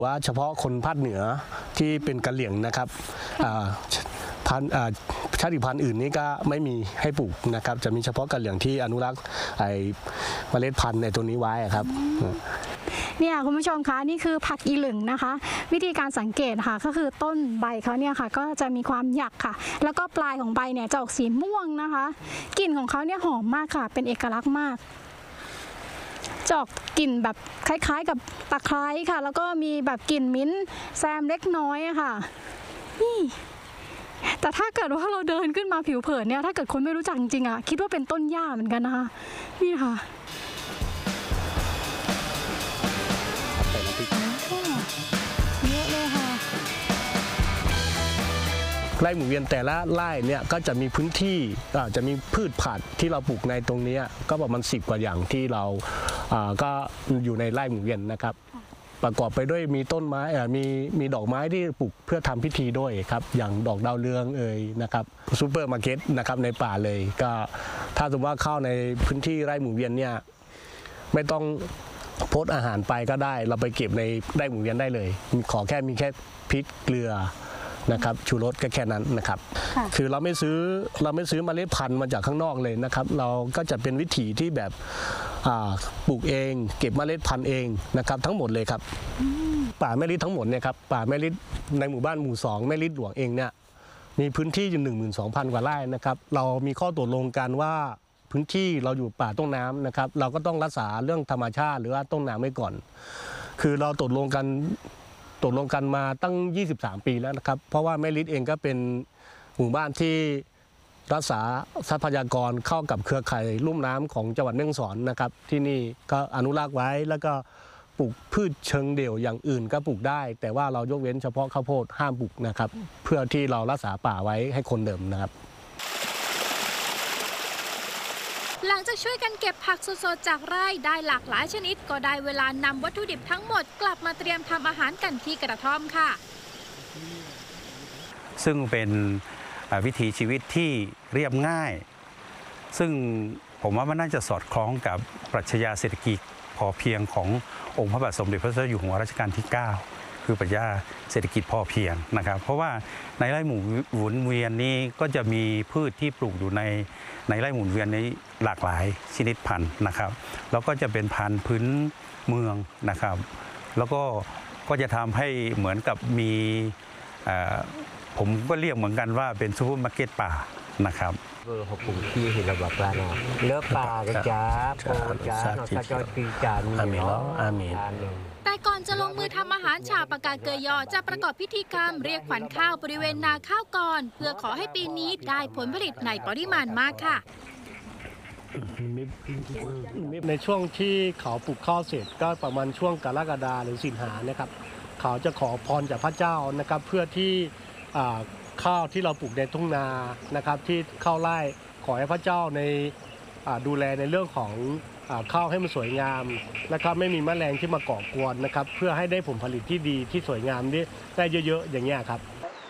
ว่าเฉพาะคนภาคเหนือที่เป็นกะเหรี่ยงนะครับชาติพันธุ์อื่นนี่ก็ไม่มีให้ปลูกนะครับจะมีเฉพาะกะเหรี่ยงที่อนุรักษ์เมล็ดพันธุ์ในตัวนี้ไว้ครับเนี่ยคุณผู้ชมคะนี่คือผักอีหลึงนะคะ วิธีการสังเกตค่ะก็คือต้นใบเขาเนี่ยค่ะก็จะมีความหยักค่ะแล้วก็ปลายของใบเนี่ยจะออกสีม่วงนะคะกลิ่นของเขาเนี่ยหอมมากค่ะเป็นเอกลักษณ์มากจะออกกลิ่นแบบคล้ายๆกับตะไคร้ค่ะแล้วก็มีแบบกลิ่นมิ้นท์แซมเล็กน้อยค่ะนี่แต่ถ้าเกิดว่าเราเดินขึ้นมาผิวเผินเนี่ยถ้าเกิดคนไม่รู้จักจริงๆอ่ะคิดว่าเป็นต้นหญ้าเหมือนกันนะคะนี่ค่ะเยอะเลยค่ะไร่หมุนเวียนแต่ละไร่เนี่ยก็จะมีพื้นที่จะมีพืชผักที่เราปลูกในตรงนี้ก็ประมาณ10 กว่าอย่างที่เราก็อยู่ในไร่หมุนเวียนนะครับประกอบไปด้วยมีต้นไม้มีดอกไม้ที่ปลูกเพื่อทำพิธีด้วยครับอย่างดอกดาวเรืองนะครับซูเปอร์มาร์เก็ตนะครับในป่าเลยก็ถ้าสมมติว่าเข้าในพื้นที่ไร่หมุนเวียนเนี่ยไม่ต้องโพสอาหารไปก็ได้เราไปเก็บในไร่หมุนเวียนได้เลยมีแค่พริกเกลือนะครับชูรสก็แค่นั้นนะครับคือเราไม่ซื้อเมล็ดพันธุ์มาจากข้างนอกเลยนะครับเราก็จะเป็นวิถีที่แบบปลูกเองเก็บเมล็ดพันธุ์เองนะครับทั้งหมดเลยครับป่าแม่ริดทั้งหมดเนี่ยครับป่าแม่ริดในหมู่บ้านหมู่2แม่ริดหลวงเองเนี่ยมีพื้นที่อยู่ 12,000 กว่าไร่นะครับเรามีข้อตกลงกันว่าพื้นที่เราอยู่ป่าต้นน้ำนะครับเราก็ต้องรักษาเรื่องธรรมชาติหรือว่าต้นน้ำไว้ก่อนคือเราตกลงกันมาตั้ง23 ปีแล้วนะครับเพราะว่าแม่ริดเองก็เป็นหมู่บ้านที่รักษาทรัพยากรเข้ากับเครือข่ายลุ่มน้ำของจังหวัดแม่ฮ่องสอนนะครับที่นี่ก็อนุรักษ์ไว้แล้วก็ปลูกพืชเชิงเดี่ยวอย่างอื่นก็ปลูกได้แต่ว่าเรายกเว้นเฉพาะข้าวโพดห้ามปลูกนะครับเพื่อที่เรารักษาป่าไว้ให้คนเดิมนะครับหลังจากช่วยกันเก็บผักสดๆจากไร่ได้หลากหลายชนิดก็ได้เวลานำวัตถุดิบทั้งหมดกลับมาเตรียมทำอาหารกันที่กระท่อมค่ะซึ่งเป็นวิถีชีวิตที่เรียบง่ายซึ่งผมว่ามันน่าจะสอดคล้องกับปรัชญาเศรษฐกิจพอเพียงขององค์พระบาทสมเด็จพระเจ้าอยู่หัวรัชกาลที่ 9คือปรัชญาเศรษฐกิจพอเพียงนะครับเพราะว่าในไร่หมุนเวียนนี้ก็จะมีพืชที่ปลูกอยู่ในไร่หมุนเวียนนี้หลากหลายชนิดพันธุ์นะครับแล้วก็จะเป็นพันธุ์พื้นเมืองนะครับแล้วก็จะทำให้เหมือนกับมีผมก็เรียกเหมือนกันว่าเป็นซูเปอร์มาร์เก็ตป่านะครับ họ cùng chia thì là bạc là nào lớp bà cái chá cô chá nó ta cho kỳ chá mình แต่ก่อนจะลงมือทำอาหารชาวปากาเกยยอจะประกอบพิธีกรรมเรียกขวัญข้าวบริเวณนาข้าวก่อนเพื่อขอให้ปีนี้ได้ผลผลิตในปริมาณมากค่ะในช่วงที่เขาปลูกข้าวเสร็จก็ประมาณช่วงกรกฎาหรือสิงหานะครับเขาจะขอพรจากพระเจ้านะครับเพื่อที่ข้าวที่เราปลูกในทุ่งนานะครับที่ข้าวไร่ขอให้พระเจ้าในดูแลในเรื่องของข้าวให้มันสวยงามนะครับไม่มีแมลงที่มาก่อกวนนะครับเพื่อให้ได้ผลผลิตที่ดีที่สวยงามได้เยอะๆอย่างเงี้ยครับ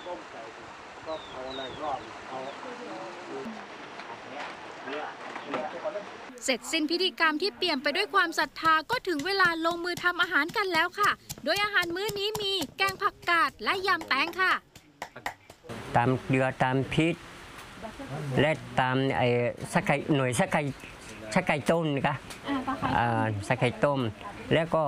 เสร็จสิ้นพิธีกรรมที่เปี่ยมไปด้วยความศรัทธาก็ถึงเวลาลงมือทำอาหารกันแล้วค่ะโดยอาหารมื้อนี้มีแกงผักกาดและยำแตงค่ะตามเกลือตามพริกและตามสักไก่หน่วยสักไก่ต้มนะคะสักไก่ต้มแล้วก็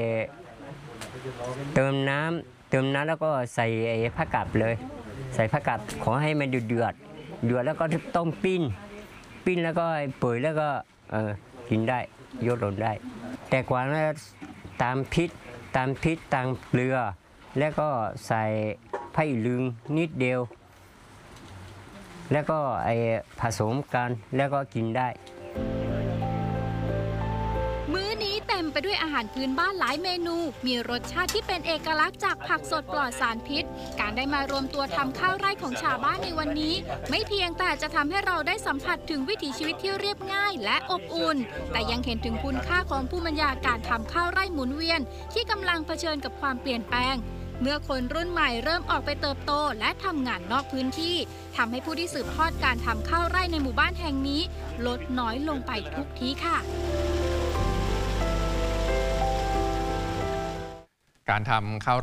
เติมน้ำแล้วก็ใส่ผักกาดเลยใส่ผักกาดขอให้มันเดือดแล้วก็ต้มปิ้นแล้วก็เปื่อยแล้วก็กินได้ยกหล่นได้แต่กว่านั้นตามพริกตามเกลือแล้วก็ใส่ไผ่ลึงนิดเดียวแล้วก็ผสมกันแล้วก็กินได้มื้อนี้เต็มไปด้วยอาหารพื้นบ้านหลายเมนูมีรสชาติที่เป็นเอกลักษณ์จากผักสดปลอดสารพิษการได้มารวมตัวทำข้าวไร่ของชาวบ้านในวันนี้ไม่เพียงแต่จะทำให้เราได้สัมผัสถึงวิถีชีวิตที่เรียบง่ายและอบอุ่นแต่ยังเห็นถึงคุณค่าของภูมิปัญญาการทำข้าวไร่หมุนเวียนที่กำลังเผชิญกับความเปลี่ยนแปลงเมื่อคนรุ่นใหม่เริ่มออกไปเติบโตและทำงานนอกพื้นที่ทำให้ผู้ที่สืบทอดการทำข้าวไร่ในหมู่บ้านแห่งนี้ลดน้อยลงไปทุกทีค่ะการทำข้าว